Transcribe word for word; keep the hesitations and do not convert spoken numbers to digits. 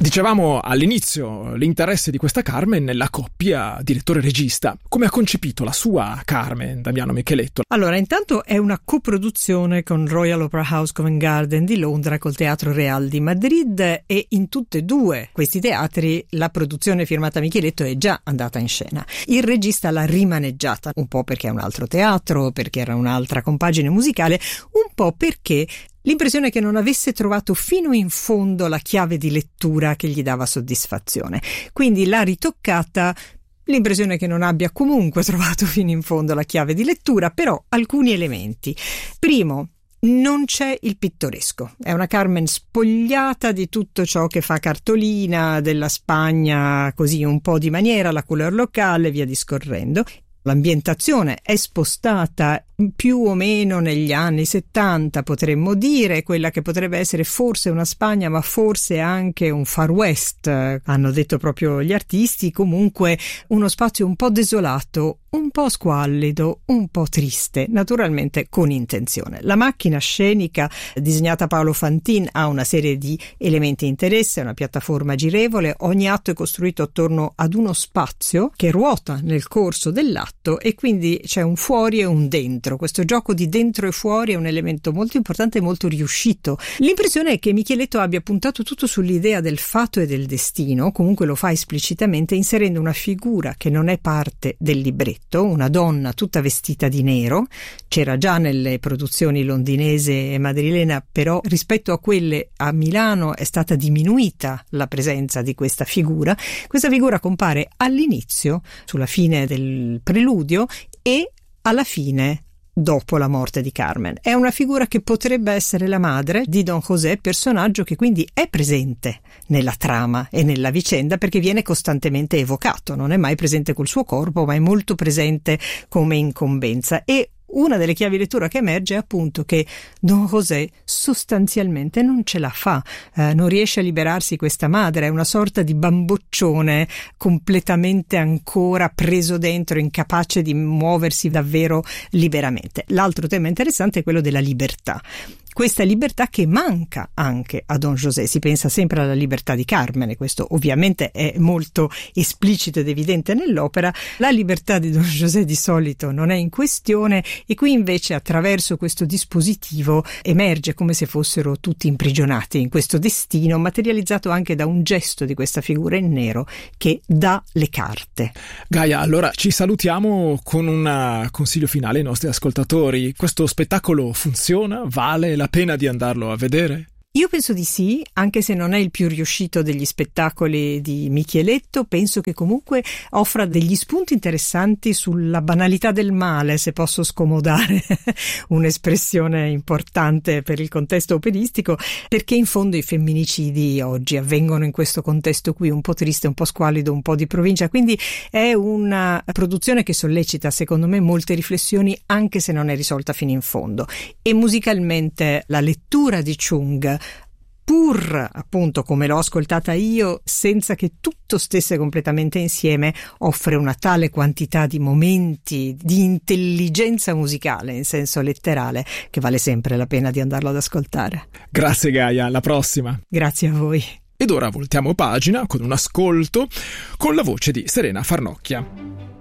Dicevamo all'inizio l'interesse di questa Carmen nella coppia direttore-regista. Come ha concepito la sua Carmen, Damiano Micheletto? Allora, intanto è una coproduzione con Royal Opera House Covent Garden di Londra col Teatro Real di Madrid, e in tutte e due questi teatri la produzione firmata Micheletto è già andata in scena. Il regista l'ha rimaneggiata, un po' perché è un altro teatro, perché era un'altra compagine musicale, un po' perché l'impressione è che non avesse trovato fino in fondo la chiave di lettura che gli dava soddisfazione. Quindi l'ha ritoccata. L'impressione è che non abbia comunque trovato fino in fondo la chiave di lettura, però alcuni elementi. Primo, non c'è il pittoresco. È una Carmen spogliata di tutto ciò che fa cartolina, della Spagna così un po' di maniera, la couleur locale, via discorrendo. L'ambientazione è spostata più o meno negli anni settanta, potremmo dire, quella che potrebbe essere forse una Spagna, ma forse anche un Far West, hanno detto proprio gli artisti. Comunque uno spazio un po' desolato, un po' squallido, un po' triste, naturalmente con intenzione. La macchina scenica disegnata Paolo Fantin ha una serie di elementi di interesse, una piattaforma girevole, ogni atto è costruito attorno ad uno spazio che ruota nel corso dell'atto, e quindi c'è un fuori e un dentro. Questo gioco di dentro e fuori è un elemento molto importante e molto riuscito. L'impressione è che Micheletto abbia puntato tutto sull'idea del fato e del destino, comunque lo fa esplicitamente inserendo una figura che non è parte del libretto, una donna tutta vestita di nero. C'era già nelle produzioni londinese e madrilena, però rispetto a quelle a Milano è stata diminuita la presenza di questa figura. Questa figura compare all'inizio, sulla fine del preludio, e alla fine dopo la morte di Carmen. È una figura che potrebbe essere la madre di Don José, personaggio che quindi è presente nella trama e nella vicenda perché viene costantemente evocato, non è mai presente col suo corpo, ma è molto presente come incombenza. E una delle chiavi di lettura che emerge è appunto che Don José sostanzialmente non ce la fa, eh, non riesce a liberarsi questa madre, è una sorta di bamboccione completamente ancora preso dentro, incapace di muoversi davvero liberamente. L'altro tema interessante è quello della libertà. Questa libertà che manca anche a Don José. Si pensa sempre alla libertà di Carmen, e questo ovviamente è molto esplicito ed evidente nell'opera. La libertà di Don José di solito non è in questione, e qui invece attraverso questo dispositivo emerge come se fossero tutti imprigionati in questo destino, materializzato anche da un gesto di questa figura in nero che dà le carte. Gaia, allora ci salutiamo con un consiglio finale ai nostri ascoltatori. Questo spettacolo funziona? Vale la pena di andarlo a vedere? Io penso di sì, anche se non è il più riuscito degli spettacoli di Micheletto. Penso che comunque offra degli spunti interessanti sulla banalità del male, se posso scomodare un'espressione importante per il contesto operistico, perché in fondo i femminicidi oggi avvengono in questo contesto qui, un po' triste, un po' squallido, un po' di provincia, quindi è una produzione che sollecita secondo me molte riflessioni, anche se non è risolta fino in fondo. E musicalmente la lettura di Chung, pur appunto come l'ho ascoltata io, senza che tutto stesse completamente insieme, offre una tale quantità di momenti di intelligenza musicale in senso letterale che vale sempre la pena di andarlo ad ascoltare. Grazie Gaia, alla prossima. Grazie a voi. Ed ora voltiamo pagina con un ascolto con la voce di Serena Farnocchia.